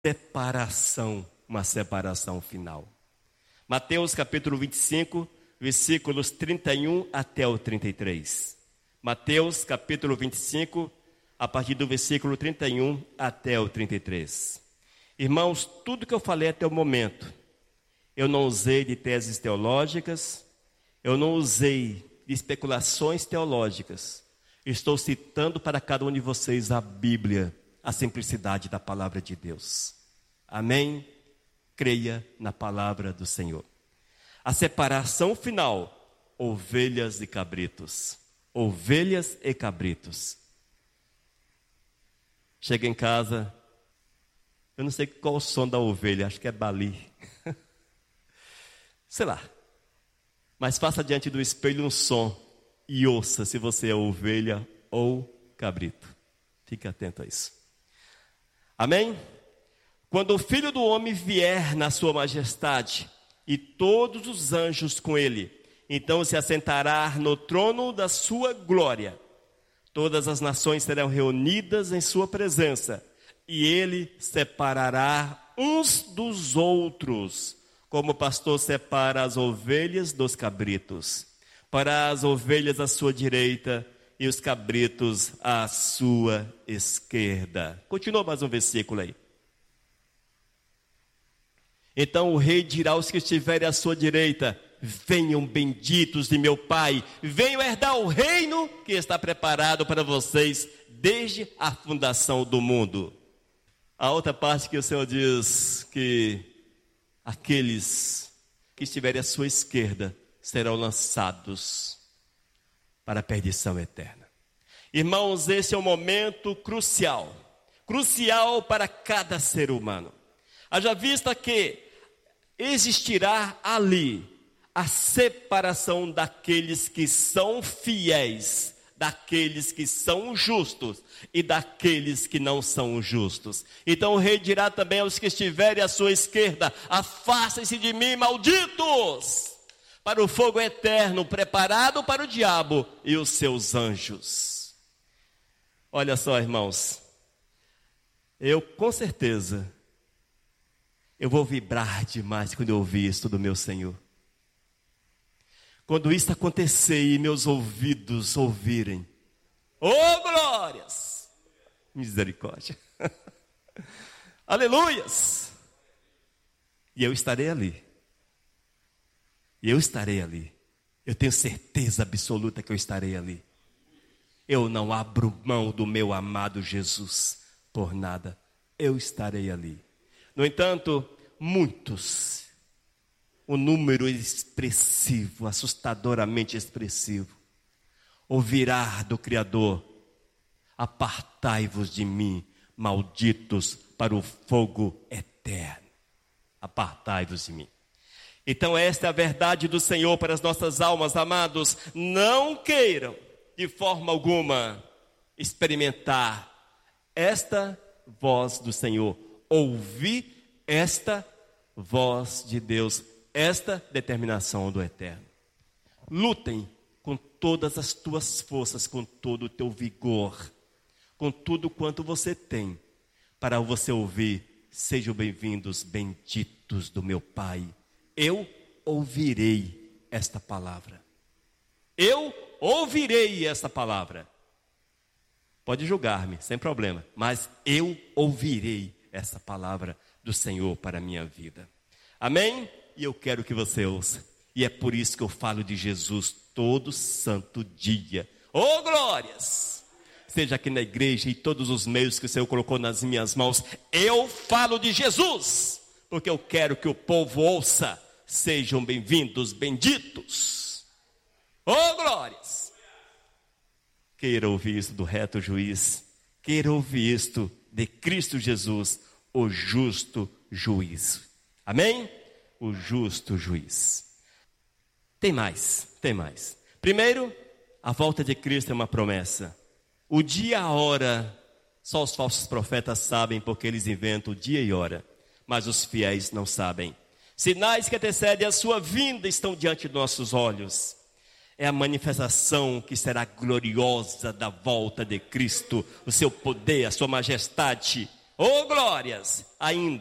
separação, uma separação final. Mateus capítulo 25, versículos 31 até o 33. Mateus capítulo 25, a partir do versículo 31 até o 33. Irmãos, tudo que eu falei até o momento, eu não usei de teses teológicas, eu não usei de especulações teológicas. Estou citando para cada um de vocês a Bíblia, a simplicidade da palavra de Deus. Amém? Creia na palavra do Senhor. A separação final, ovelhas e cabritos. Ovelhas e cabritos. Chega em casa, eu não sei qual o som da ovelha, acho que é bali. Sei lá. Mas faça diante do espelho um som e ouça se você é ovelha ou cabrito. Fique atento a isso. Amém? Quando o Filho do Homem vier na sua majestade e todos os anjos com ele, então se assentará no trono da sua glória. Todas as nações serão reunidas em sua presença e ele separará uns dos outros, como o pastor separa as ovelhas dos cabritos. Para as ovelhas à sua direita e os cabritos à sua esquerda. Continua mais um versículo aí. Então o rei dirá aos que estiverem à sua direita: venham benditos de meu Pai, venham herdar o reino que está preparado para vocês desde a fundação do mundo. A outra parte que o Senhor diz que aqueles que estiverem à sua esquerda serão lançados para a perdição eterna. Irmãos, esse é um momento crucial para cada ser humano. Haja vista que existirá ali a separação daqueles que são fiéis, daqueles que são justos e daqueles que não são justos. Então o rei dirá também aos que estiverem à sua esquerda: afastem-se de mim, malditos, para o fogo eterno preparado para o diabo e os seus anjos. Olha só, irmãos, eu com certeza eu vou vibrar demais quando eu ouvir isso do meu Senhor. Quando isso acontecer e meus ouvidos ouvirem: oh glórias, misericórdia, aleluias, e eu estarei ali. Eu tenho certeza absoluta que eu estarei ali. Eu não abro mão do meu amado Jesus por nada. Eu estarei ali. No entanto, muitos, um número expressivo, assustadoramente expressivo, ouvirá do Criador: apartai-vos de mim, malditos, para o fogo eterno. Apartai-vos de mim. Então esta é a verdade do Senhor para as nossas almas, amados. Não queiram de forma alguma experimentar esta voz do Senhor, ouvir esta voz de Deus, esta determinação do Eterno. Lutem com todas as tuas forças, com todo o teu vigor, com tudo quanto você tem, para você ouvir: sejam bem-vindos, benditos do meu Pai. Eu ouvirei esta palavra. Eu ouvirei esta palavra. Pode julgar-me, sem problema, mas eu ouvirei essa palavra do Senhor para a minha vida. Amém? E eu quero que você ouça. E é por isso que eu falo de Jesus todo santo dia. Oh glórias! Seja aqui na igreja e todos os meios que o Senhor colocou nas minhas mãos, eu falo de Jesus, porque eu quero que o povo ouça: sejam bem-vindos, benditos. Oh glórias! Queira ouvir isto do reto juiz, queira ouvir isto de Cristo Jesus, o justo juiz. Amém? O justo juiz. Tem mais. Primeiro, a volta de Cristo é uma promessa. O dia e a hora, só os falsos profetas sabem, porque eles inventam o dia e hora, mas os fiéis não sabem. Sinais que antecedem a sua vinda estão diante de nossos olhos. É a manifestação que será gloriosa da volta de Cristo, o seu poder, a sua majestade. Oh glórias, ainda